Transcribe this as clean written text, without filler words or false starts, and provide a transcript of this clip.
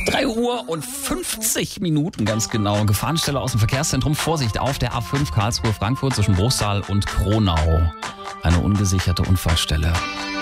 3:50 ganz genau. Gefahrenstelle aus dem Verkehrszentrum. Vorsicht auf der A5 Karlsruhe-Frankfurt zwischen Bruchsal und Kronau. Eine ungesicherte Unfallstelle.